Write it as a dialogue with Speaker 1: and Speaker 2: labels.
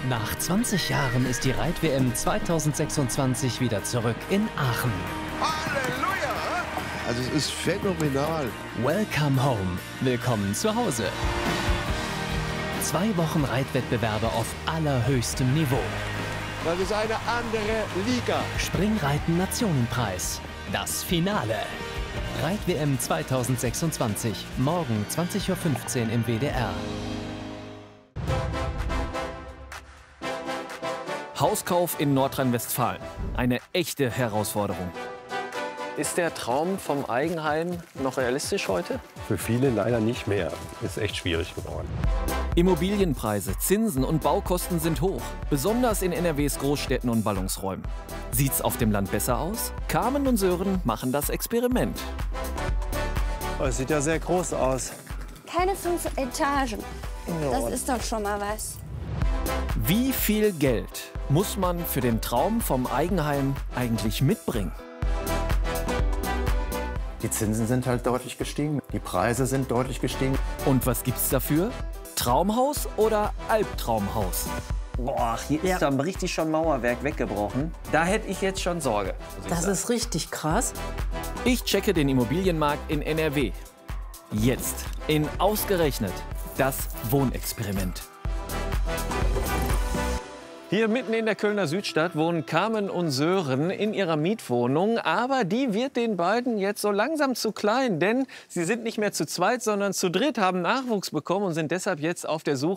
Speaker 1: Nach 20 Jahren ist die Reit-WM 2026 wieder zurück in Aachen.
Speaker 2: Halleluja! Also es ist phänomenal.
Speaker 1: Welcome home. Willkommen zu Hause. 2 Wochen Reitwettbewerbe auf allerhöchstem Niveau.
Speaker 2: Das ist eine andere Liga.
Speaker 1: Springreiten Nationenpreis. Das Finale. Reit-WM 2026. Morgen 20:15 Uhr im WDR.
Speaker 3: Hauskauf in Nordrhein-Westfalen. Eine echte Herausforderung.
Speaker 4: Ist der Traum vom Eigenheim noch realistisch heute?
Speaker 5: Für viele leider nicht mehr. Ist echt schwierig geworden.
Speaker 3: Immobilienpreise, Zinsen und Baukosten sind hoch. Besonders in NRWs Großstädten und Ballungsräumen. Sieht's auf dem Land besser aus? Carmen und Sören machen das Experiment.
Speaker 5: Es sieht ja sehr groß aus.
Speaker 6: Keine 5 Etagen. Das ist doch schon mal was.
Speaker 3: Wie viel Geld muss man für den Traum vom Eigenheim eigentlich mitbringen?
Speaker 7: Die Zinsen sind halt deutlich gestiegen, die Preise sind deutlich gestiegen.
Speaker 3: Und was gibt's dafür? Traumhaus oder Albtraumhaus?
Speaker 4: Boah, hier ist dann richtig schon Mauerwerk weggebrochen. Da hätte ich jetzt schon Sorge.
Speaker 8: Das ist richtig krass.
Speaker 3: Ich checke den Immobilienmarkt in NRW. Jetzt in Ausgerechnet das Wohnexperiment. Hier mitten in der Kölner Südstadt wohnen Carmen und Sören in ihrer Mietwohnung. Aber die wird den beiden jetzt so langsam zu klein, denn sie sind nicht mehr zu zweit, sondern zu dritt, haben Nachwuchs bekommen und sind deshalb jetzt auf der Suche